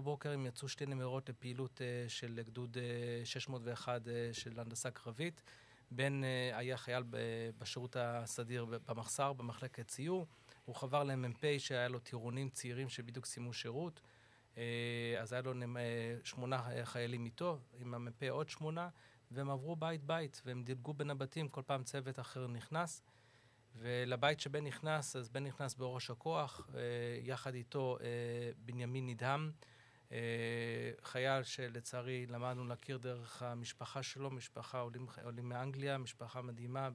בבוקר הם יצאו 2 נמרות לפעילות של גדוד 601 של הנדסה קרבית. בן היה חייל בשירות הסדיר במחסר, במחלקת ציור. הוא חבר למ"פ שהיה לו טירונים צעירים שבדיוק סיימו שירות. אז היה לו 8 חיילים איתו, עם המ"פ עוד 8, והם עברו בית והם דילגו בין הבתים, כל פעם צוות אחר נכנס. ולבית שבן נכנס, אז בן נכנס בראש הכוח, יחד איתו בנימין נדהם, חייל שלצערי למדנו להכיר דרך המשפחה שלו, משפחה עולים מאנגליה, משפחה מדהימה.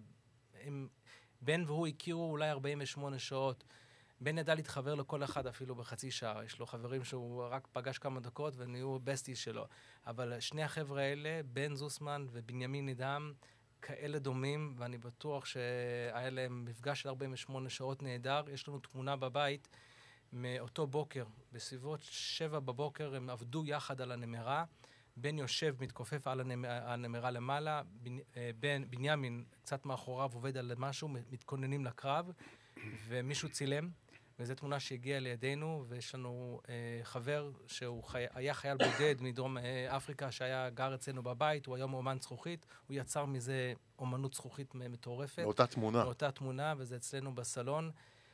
בן והוא הכירו אולי 48 שעות. בן ידע להתחבר לכל אחד אפילו בחצי שעה. יש לו חברים שהוא רק פגש כמה דקות ונהיו בסטי שלו. אבל שני החבר'ה האלה, בן זוסמן ובנימין נדהם, כאלה דומים, ואני בטוח שהיה להם מפגש של 48 שעות נהדר. יש לנו תמונה בבית מאותו בוקר, בסביבות 7 בבוקר, הם עבדו יחד על הנמרה. בן יושב, מתכופף על הנמרה למעלה, בנימין קצת מאחוריו עובד על משהו, מתכוננים לקרב, ומישהו צילם, וזו תמונה שהגיעה לידינו, ויש לנו חבר שהוא היה חייל בודד מדרום אפריקה, שהיה גר אצלנו בבית, הוא היום אומן זכוכית, הוא יצר מזה אומנות זכוכית מטורפת. מאותה תמונה. מאותה תמונה, וזה אצלנו בסלון.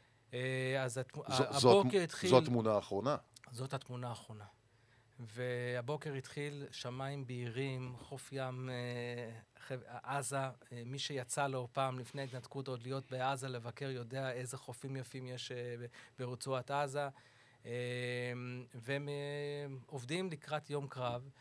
אז הבוקר התחיל... זו התמונה האחרונה. זאת התמונה האחרונה. והבוקר התחיל שמיים בהירים, חוף ים, עזה. מי שיצא לו פעם לפני התנתקות עוד להיות בעזה לבקר יודע איזה חופים יפים יש ברצועת עזה. והם עובדים לקראת יום קרב,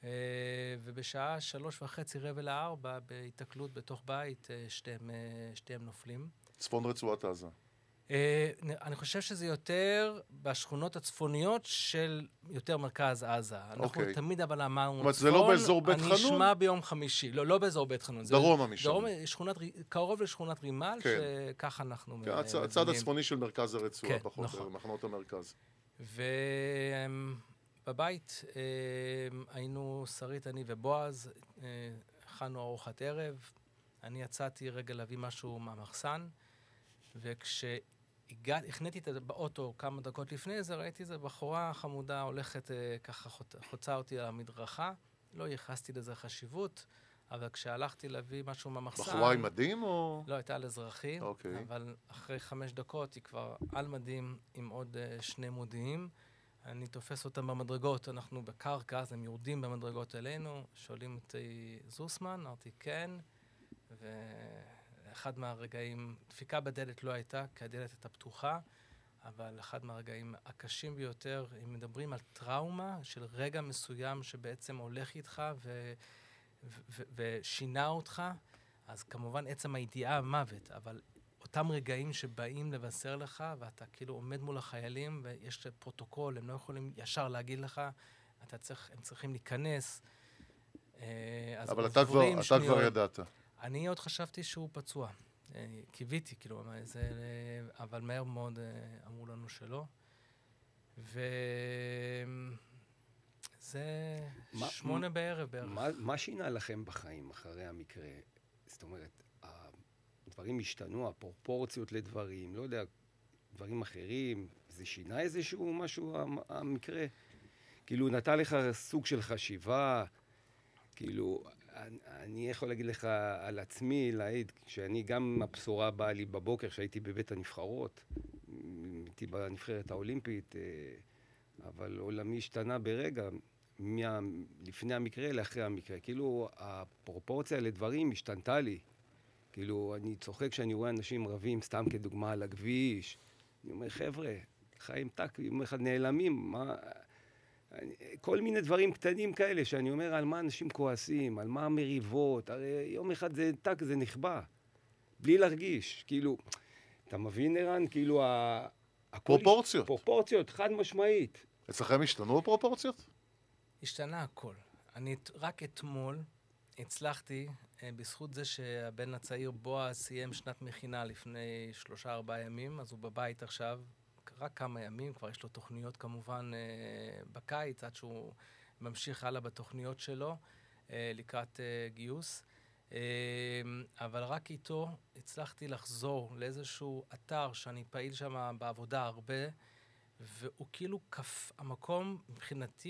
ובשעה 3:30 בהתקלות בתוך בית, שתיהם נופלים. צפון רצועת עזה. אני חושב שזה יותר בשכונות הצפוניות של יותר מרכז עזה. אנחנו תמיד אבל אמרנו, זה לא באזור בית חנון? אני אשמע ביום חמישי. לא באזור בית חנון. דרומה משם. קרוב לשכונת רימל, שככה אנחנו... הצד הצפוני של מרכז הרצועה, פחות, מחנות המרכז. ובבית היינו שרית, אני ובועז, הכנו ארוחת ערב. אני יצאתי רגע להביא משהו מהמחסן, הכנתי את באוטו כמה דקות לפני זה, ראיתי איזו בחורה חמודה הולכת ככה חוצה אותי על המדרכה. לא ייחסתי לזה חשיבות, אבל כשהלכתי להביא משהו מהמחסן... בחורה עם מדים או...? לא, הייתה על אזרחי, אבל אחרי 5 דקות היא כבר על מדים עם עוד 2 מודיעים. אני תופס אותם במדרגות, אנחנו בקרקע, אז הם יורדים במדרגות אלינו, שואלים אותי זוסמן, אמרתי כן, אחד מהרגעים, דפיקה בדלת לא הייתה, כי הדלת הייתה פתוחה, אבל אחד מהרגעים הקשים ביותר, הם מדברים על טראומה של רגע מסוים שבעצם הולך איתך ושינה אותך, אז כמובן עצם הידיעה המוות, אבל אותם רגעים שבאים לבשר לך, ואתה כאילו עומד מול החיילים, ויש פרוטוקול, הם לא יכולים ישר להגיד לך, הם צריכים להיכנס. אבל אתה כבר ידעת. אני עוד חשבתי שהוא פצוע. קיוויתי, כאילו, אבל מהר מאוד אמרו לנו שלא. וזה 8 בערב בערך. מה שינה לכם בחיים אחרי המקרה? זאת אומרת, הדברים השתנו, הפרופורציות לדברים, לא יודע, דברים אחרים, זה שינה איזשהו משהו, המקרה? כאילו, נתן לך סוג של חשיבה, כאילו... אני יכול להגיד לך על עצמי, להעיד, כשאני גם הבשורה באה לי בבוקר, שהייתי בבית הנבחרות, הייתי בנבחרת האולימפית, אבל עולמי השתנה ברגע, לפני המקרה לאחרי המקרה. כאילו, הפרופורציה לדברים השתנתה לי. כאילו, אני צוחק כשאני רואה אנשים רבים, סתם כדוגמה על הכביש. אני אומר, חבר'ה, חיים טק, יום אחד נעלמים, מה... כל מיני דברים קטנים כאלה, שאני אומר על מה אנשים כועסים, על מה המריבות, הרי יום אחד זה טק, זה נכבה, בלי להרגיש, כאילו, אתה מבין ערן? כאילו, פרופורציות. פרופורציות, חד משמעית. אצלכם השתנו הפרופורציות? השתנה הכל. אני רק אתמול הצלחתי, בזכות זה שהבן הצעיר בועז סיים שנת מכינה לפני 3-4 ימים, אז הוא בבית עכשיו, רק כמה ימים, כבר יש לו תוכניות כמובן בקיץ, עד שהוא ממשיך הלאה בתוכניות שלו, לקראת גיוס. אבל רק איתו הצלחתי לחזור לאיזשהו אתר שאני פעיל שם בעבודה הרבה, והוא כאילו המקום מבחינתי